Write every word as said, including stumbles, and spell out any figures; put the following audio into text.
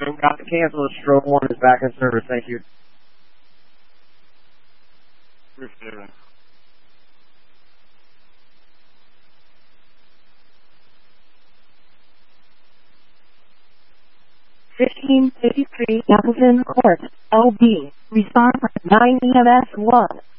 Got to cancel. Stroke one is back in service. Thank you. Appreciate it. fifteen fifty-three Appleton Court, L B. Respond nine E M S one.